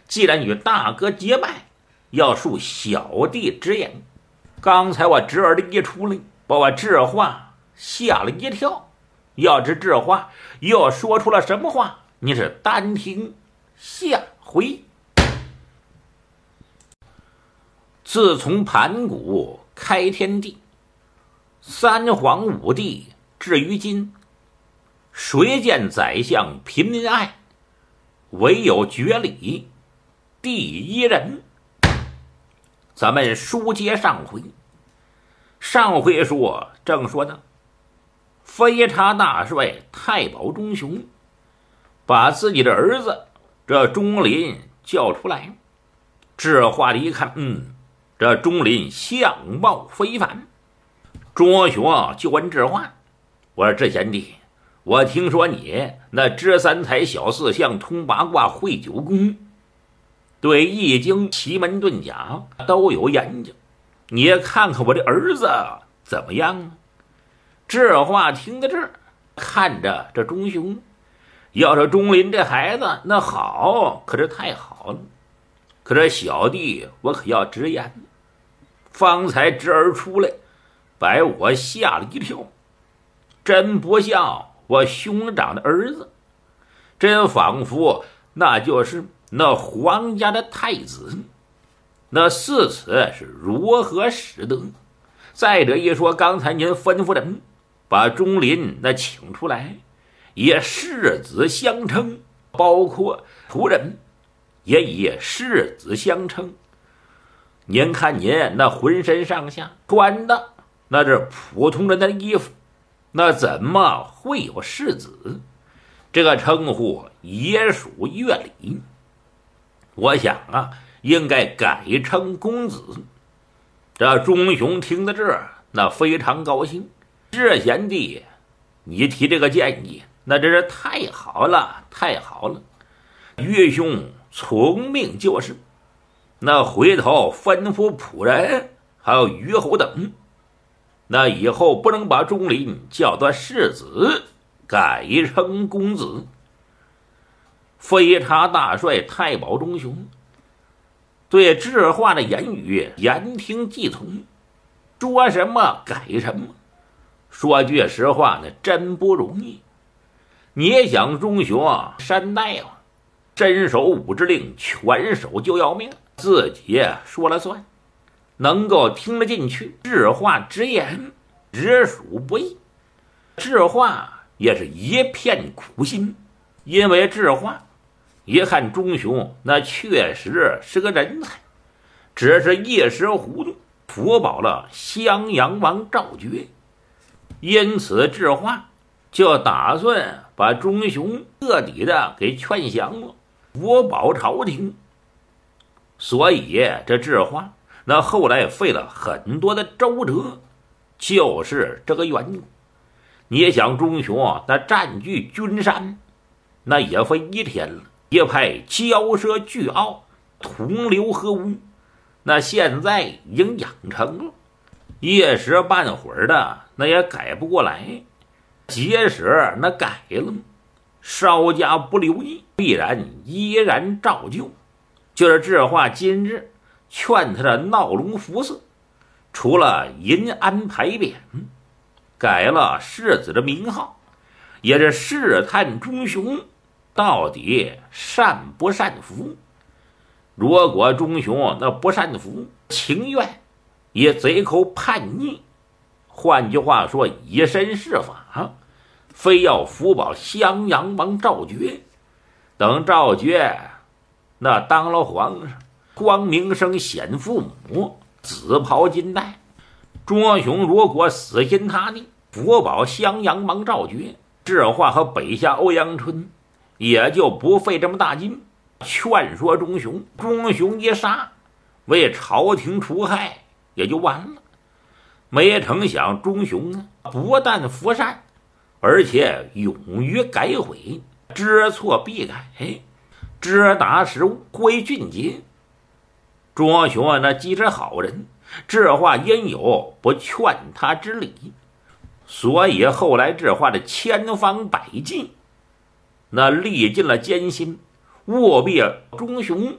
既然与大哥结拜，要恕小弟直言。刚才我侄儿的一出来，把我智化吓了一跳。要知智化又说出了什么话，你是单听下回。自从盘古开天地，三皇五帝至于今，谁见宰相平民爱？唯有绝理第一人。咱们书接上回，上回说正说呢，飞叉大帅太保钟雄把自己的儿子这钟林叫出来，智化一看，这钟林相貌非凡。钟雄就问智化，我说智贤弟，我听说你那知三才晓四象通八卦会九宫，对易经奇门遁甲都有研究，你也看看我这儿子怎么样啊？智化听到这儿，看着这钟雄，要说钟林这孩子那好，可是太好了。可是小弟我可要直言，方才侄儿出来，把我吓了一跳，真不像我兄长的儿子，真仿佛那就是那皇家的太子。那四此是如何使得？再者一说，刚才您吩咐人把钟林那请出来，也世子相称，包括仆人也以世子相称。您看您那浑身上下穿的那是普通人的衣服，那怎么会有世子？这个称呼也属乐理，我想啊，应该改称公子。这钟雄听到这儿，那非常高兴。智贤弟，你提这个建议，那真是太好了，太好了。岳兄从命就是。那回头吩咐仆人还有虞侯等，那以后不能把钟林叫做世子，改称公子。飞叉大帅太保钟雄对智化的言语言听计从，说什么改什么。说句实话呢，真不容易。你也想钟雄山大夫，伸手五指令，拳手就要命，自己说了算，能够听得进去智化直言，实属不易。智化也是一片苦心，因为智化一看钟雄那确实是个人才，只是一时糊涂辅保了襄阳王赵觉，因此智化就打算把钟雄彻底的给劝降了，辅保朝廷。所以这智化那后来费了很多的周折，就是这个缘故。你想钟雄那占据君山，那也非一天了，一派骄奢倨傲，同流合污，那现在已经养成了，一时半会儿的那也改不过来。即使那改了，稍加不留意，必然依然照旧。就是智化今日劝他的闹龙服色，除了银安牌匾，改了世子的名号，也是试探钟雄到底善不善服。如果钟雄那不善服，情愿以贼寇叛逆，换句话说以身试法，非要辅保襄阳王赵觉。等赵觉那当了皇上，光明生显父母，紫袍金带，钟雄如果死心塌地辅保襄阳王赵觉，智化和北下欧阳春也就不费这么大劲劝说钟雄。钟雄一杀，为朝廷除害也就完了。没成想钟雄啊，不但服善，而且勇于改悔，知错必改，知达时务，归俊杰。钟雄那既是好人，智化因有不劝他之理，所以后来智化的千方百计，那历尽了艰辛，务必钟雄